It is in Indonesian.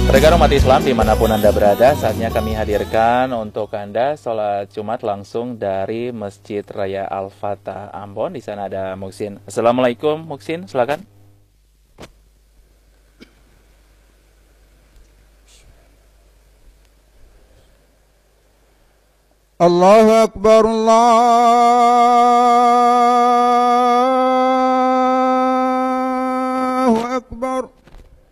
Rekan umat Islam dimanapun Anda berada, saatnya kami hadirkan untuk Anda sholat Jumat langsung dari Masjid Raya Al-Fatah Ambon. Di sana ada Muksin. Assalamualaikum Muksin, silakan. الله أكبر الله